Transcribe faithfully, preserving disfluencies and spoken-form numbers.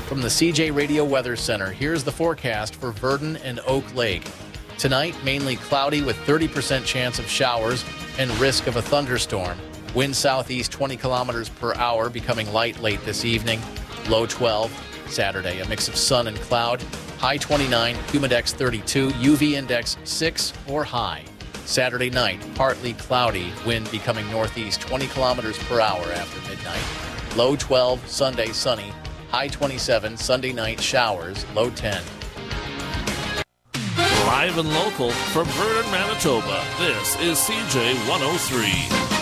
From the C J Radio Weather Center, here's the forecast for Verdon and Oak Lake. Tonight, mainly cloudy with thirty percent chance of showers and risk of a thunderstorm. Wind southeast twenty kilometers per hour, becoming light late this evening. Low twelve. Saturday, a mix of sun and cloud. High twenty-nine, humidex thirty-two, U V index six or high. Saturday night, partly cloudy, wind becoming northeast twenty kilometers per hour after midnight. Low twelve, Sunday sunny. High twenty-seven, Sunday night showers, low ten. Live and local from Verdon, Manitoba, this is C J one oh three.